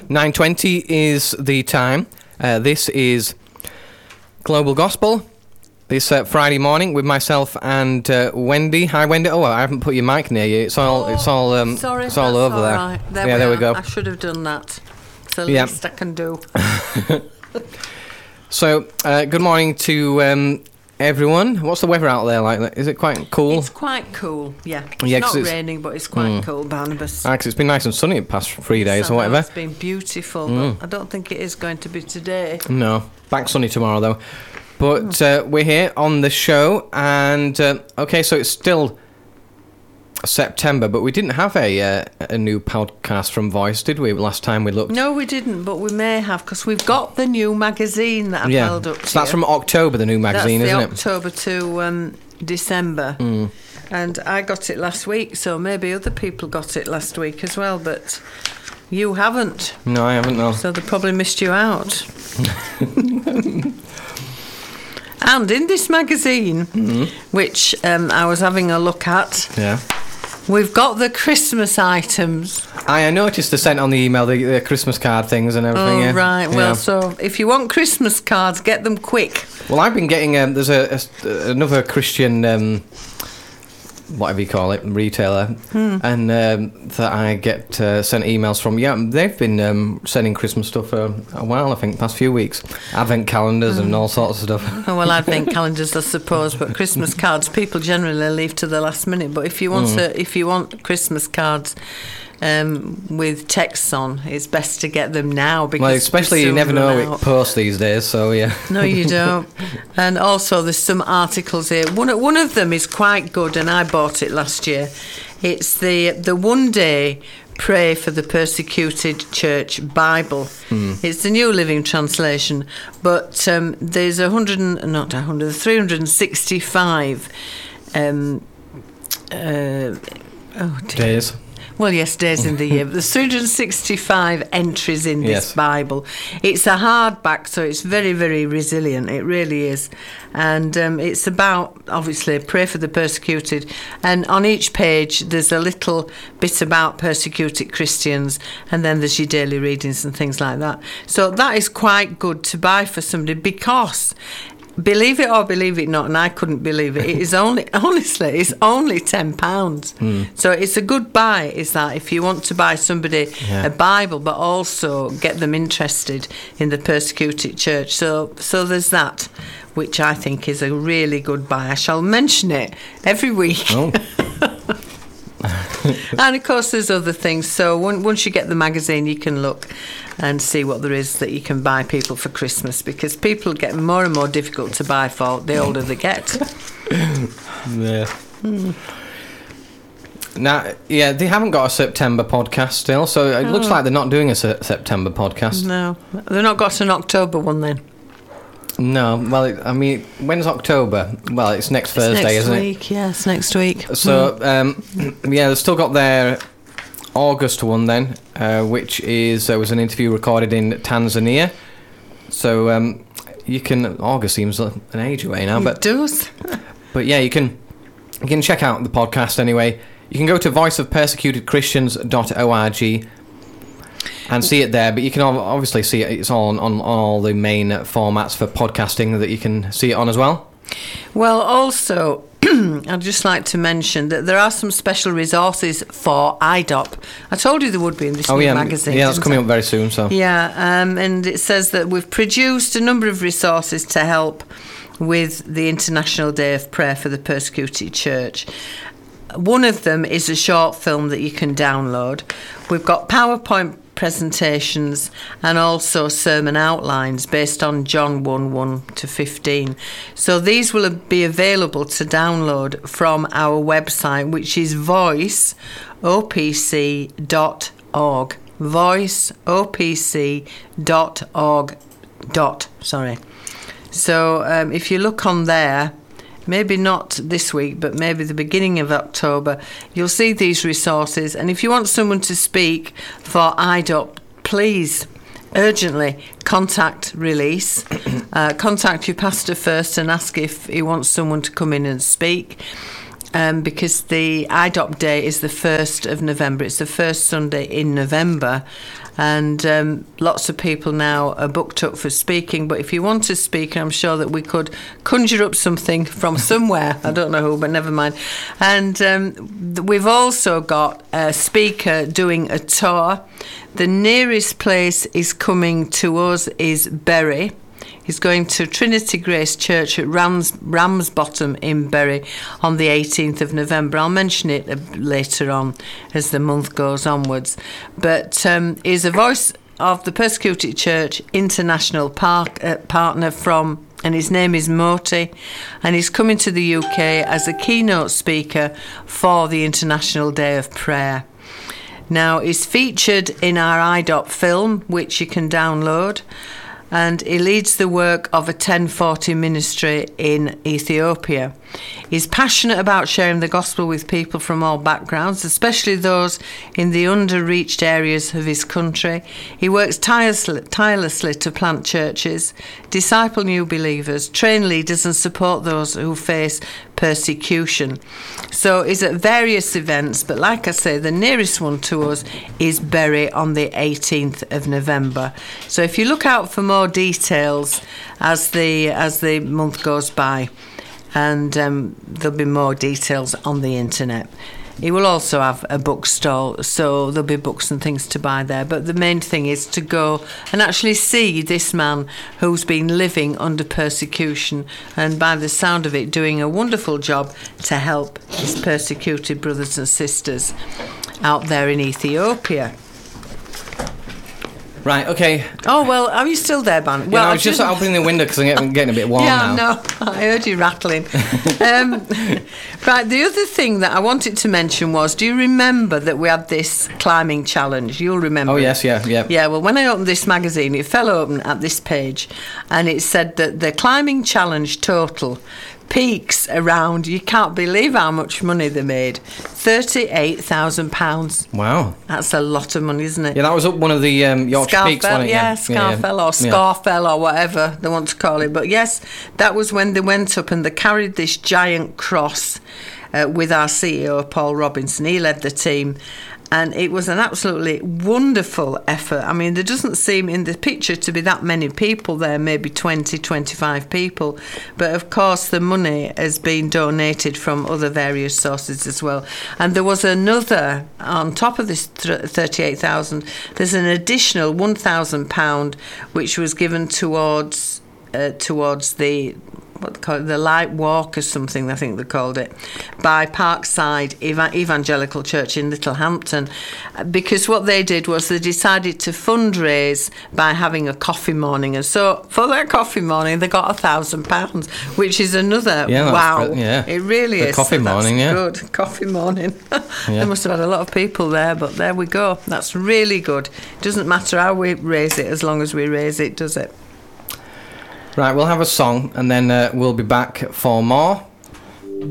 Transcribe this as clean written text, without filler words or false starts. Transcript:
9:20 is the time. This is Global Gospel. This Friday morning with myself and Wendy. Hi, Wendy. Oh, I haven't put your mic near you. It's all Sorry, it's all over there. Right. There we go. I should have done that. It's the least I can do. So, good morning to everyone. What's the weather out there like? Is it quite cool? It's quite cool, yeah. It's not raining, but it's quite cool, Barnabas. Because it's been nice and sunny the past 3 days or whatever. It's been beautiful, but I don't think it is going to be today. No, back sunny tomorrow though. But we're here on the show, and okay, so it's still September, but we didn't have a new podcast from Voice, did we? Last time we looked. No, we didn't, but we may have, because we've got the new magazine that I've held up to so that's from October, the new magazine, isn't it? October to December. And I got it last week, so maybe other people got it last week as well, but you haven't. No, I haven't, no. So they probably missed you out. And in this magazine, which I was having a look at, we've got the Christmas items. I noticed they sent on the email the Christmas card things and everything. Oh, right. Well, so if you want Christmas cards, get them quick. Well, I've been getting... there's another Christian... whatever you call it, retailer, and that I get sent emails from. Yeah, they've been sending Christmas stuff for a while, I think, past few weeks. Advent calendars and all sorts of stuff. Oh, well, Advent calendars, I suppose, but Christmas cards, people generally leave to the last minute. But if you want Christmas cards with texts on, it's best to get them now, because well, especially you never know it posts these days, so yeah. No, you don't. And also there's some articles here. One of them is quite good, and I bought it last year. It's the One Day Pray for the Persecuted Church Bible. It's the New Living Translation, but there's 365 days. Well, yes, days in the year. But there's 365 entries in this Bible. It's a hardback, so it's very, very resilient. It really is. And it's about, obviously, pray for the persecuted. And on each page, there's a little bit about persecuted Christians, and then there's your daily readings and things like that. So that is quite good to buy for somebody, because... believe it or believe it not, and I couldn't believe it, it is only, honestly, it's only £10. So it's a good buy, is that, if you want to buy somebody a Bible, but also get them interested in the persecuted church. So there's that, which I think is a really good buy. I shall mention it every week. Oh. And of course there's other things, so once you get the magazine you can look and see what there is that you can buy people for Christmas, because people get more and more difficult to buy for the older they get. Now, they haven't got a September podcast still, so it looks like they're not doing a September podcast. No, they've not got an October one then. No, well, when's October? Well, it's next Thursday, isn't it? Yes, next week. So, they've still got their August one then, which was an interview recorded in Tanzania. So, you can... August seems an age away now, but... It does. But yeah, you can check out the podcast anyway. You can go to voiceofpersecutedchristians.org and see it there, but you can obviously see it. It's all on all the main formats for podcasting that you can see it on as well. Well, also, I'd just like to mention that there are some special resources for IDOP. I told you there would be in this new magazine. Yeah, that's coming up very soon. So and it says that we've produced a number of resources to help with the International Day of Prayer for the Persecuted Church. One of them is a short film that you can download. We've got PowerPoint presentations and also sermon outlines based on John 1:1-15. So these will be available to download from our website, which is voiceopc.org. voiceopc.org. So if you look on there, maybe not this week, but maybe the beginning of October, you'll see these resources. And if you want someone to speak for IDOP, please, urgently, contact Release. Contact your pastor first and ask if he wants someone to come in and speak. because the IDOP Day is the 1st of November. It's the first Sunday in November. And lots of people now are booked up for speaking. But if you want to speak, I'm sure that we could conjure up something from somewhere. I don't know who, but never mind. And we've also got a speaker doing a tour. The nearest place is coming to us is Bury. He's going to Trinity Grace Church at Ramsbottom in Bury on the 18th of November. I'll mention it later on as the month goes onwards. But he's a voice of the Persecuted Church International partner from, and his name is Moti, and he's coming to the UK as a keynote speaker for the International Day of Prayer. Now, he's featured in our IDOP film, which you can download. And he leads the work of a 1040 ministry in Ethiopia. He's passionate about sharing the gospel with people from all backgrounds, especially those in the under-reached areas of his country. He works tirelessly to plant churches, disciple new believers, train leaders and support those who face persecution. So he's at various events, but like I say, the nearest one to us is Bury on the 18th of November. So if you look out for more details as the month goes by, and there'll be more details on the internet. He will also have a bookstall, so there'll be books and things to buy there. But the main thing is to go and actually see this man who's been living under persecution and, by the sound of it, doing a wonderful job to help his persecuted brothers and sisters out there in Ethiopia. Right, okay. Oh, well, are you still there, Ban? Well, I was just opening the window because I'm getting a bit warm now. Yeah, no, I heard you rattling. Right, the other thing that I wanted to mention was, do you remember that we had this climbing challenge? You'll remember. Oh, yes, yeah. Yeah, well, when I opened this magazine, it fell open at this page, and it said that the climbing challenge total peaks around, you can't believe how much money they made, £38,000. Wow. That's a lot of money, isn't it? Yeah, that was up one of the Yorkshire Peaks, wasn't it? Yeah, Scarfell or Scarfell or whatever they want to call it. But yes, that was when they went up and they carried this giant cross with our CEO, Paul Robinson. He led the team. And it was an absolutely wonderful effort. I mean, there doesn't seem in the picture to be that many people there, maybe 20, 25 people. But of course, the money has been donated from other various sources as well. And there was another, on top of this 38,000, there's an additional £1,000 which was given towards the the Light Walk or something, I think they called it, by Parkside Evangelical Church in Littlehampton, because what they did was they decided to fundraise by having a coffee morning, and so for that coffee morning they got £1,000, which is another wow. It really is. Coffee morning, good coffee morning. They must have had a lot of people there, but there we go. That's really good. It doesn't matter how we raise it, as long as we raise it, does it? Right, we'll have a song and then we'll be back for more.